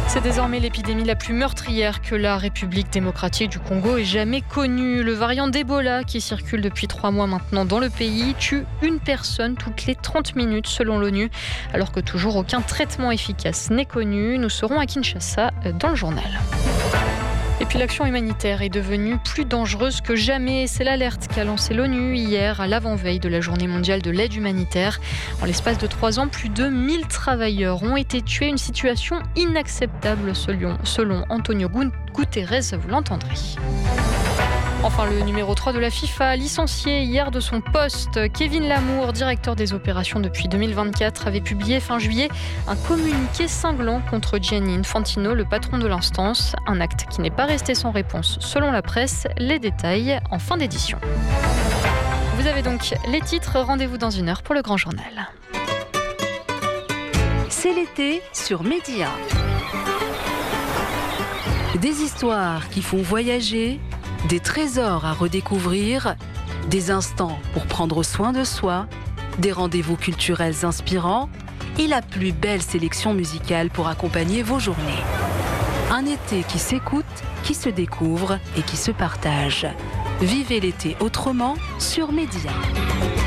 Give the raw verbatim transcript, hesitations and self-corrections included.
C'est désormais l'épidémie la plus meurtrière que la République démocratique du Congo ait jamais connue. Le variant d'Ebola, qui circule depuis trois mois maintenant dans le pays, tue une personne toutes les trente minutes selon l'ONU, alors que toujours aucun traitement efficace n'est connu. Nous serons à Kinshasa dans le journal. Et puis l'action humanitaire est devenue plus dangereuse que jamais. C'est l'alerte qu'a lancée l'ONU hier à l'avant-veille de la journée mondiale de l'aide humanitaire. En l'espace de trois ans, plus de mille travailleurs ont été tués. Une situation inacceptable selon, selon Antonio Guterres, vous l'entendrez. Enfin, le numéro trois de la FIFA, licencié hier de son poste, Kevin Lamour, directeur des opérations depuis deux mille vingt-quatre, avait publié fin juillet un communiqué cinglant contre Gianni Infantino, le patron de l'instance. Un acte qui n'est pas resté sans réponse selon la presse. Les détails en fin d'édition. Vous avez donc les titres. Rendez-vous dans une heure pour le grand journal. C'est l'été sur Média. Des histoires qui font voyager, des trésors à redécouvrir, des instants pour prendre soin de soi, des rendez-vous culturels inspirants et la plus belle sélection musicale pour accompagner vos journées. Un été qui s'écoute, qui se découvre et qui se partage. Vivez l'été autrement sur Média.